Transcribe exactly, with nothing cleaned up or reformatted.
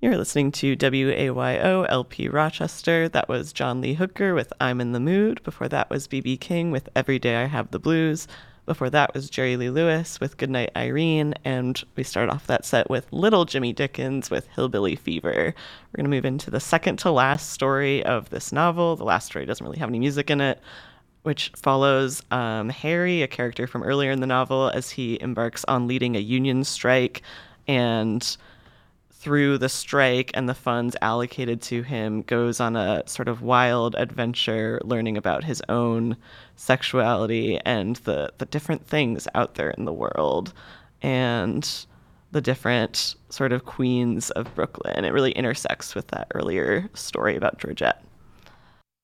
You're listening to W A Y O L P Rochester. That was John Lee Hooker with I'm in the Mood. Before that was B B King with Every Day I Have the Blues. Before that was Jerry Lee Lewis with Goodnight Irene. And we started off that set with Little Jimmy Dickens with Hillbilly Fever. We're going to move into the second to last story of this novel. The last story doesn't really have any music in it, which follows um, Harry, a character from earlier in the novel, as he embarks on leading a union strike. And through the strike and the funds allocated to him, goes on a sort of wild adventure learning about his own sexuality and the, the different things out there in the world and the different sort of queens of Brooklyn. It really intersects with that earlier story about Georgette.